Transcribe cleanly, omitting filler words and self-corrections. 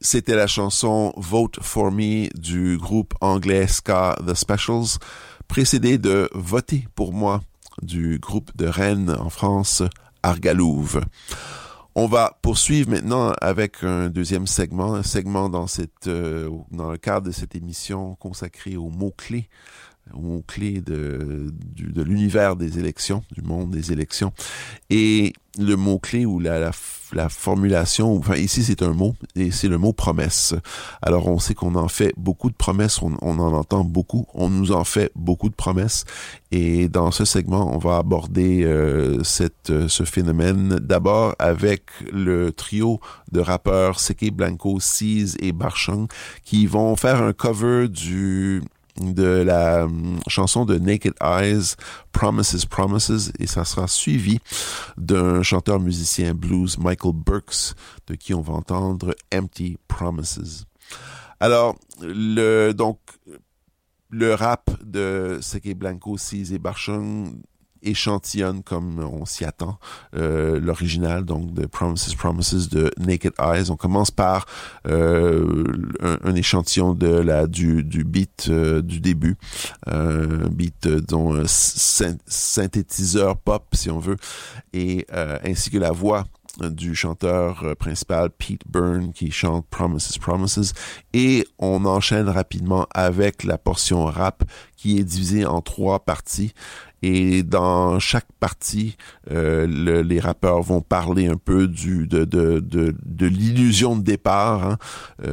C'était la chanson Vote for Me du groupe anglais ska The Specials, précédée de Votez pour moi du groupe de Rennes en France, Argalouve. On va poursuivre maintenant avec un deuxième segment, dans le cadre de cette émission consacrée aux mots-clés de l'univers des élections, du monde des élections. Et le mot-clé ou la formulation, enfin ici c'est un mot, et c'est le mot promesse. Alors on sait qu'on en fait beaucoup de promesses, on en entend beaucoup, on nous en fait beaucoup de promesses. Et dans ce segment, on va aborder ce phénomène d'abord avec le trio de rappeurs Seke Blanco, Cease et Barchung qui vont faire un cover de la chanson de Naked Eyes, Promises, Promises, et ça sera suivi d'un chanteur musicien blues, Michael Burks, de qui on va entendre Empty Promises. Alors, le rap de Seke Blanco, Cease et Barchung échantillonne comme on s'y attend l'original, donc de Promises, Promises de Naked Eyes. On commence par un échantillon du beat du début, un beat dont synthétiseur pop si on veut, et ainsi que la voix du chanteur principal Pete Byrne qui chante Promises, Promises, et on enchaîne rapidement avec la portion rap qui est divisée en 3 parties. Et dans chaque partie, les rappeurs vont parler un peu de l'illusion de départ, hein,